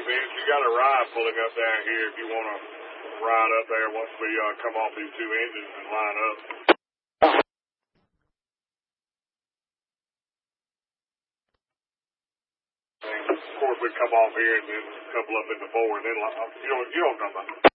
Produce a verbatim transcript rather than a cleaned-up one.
Vince. You got a ride pulling up down here if you want to ride up there once we uh, come off these two engines and line up. And of course, we come off here and then couple up in the four, and then you know you don't come by.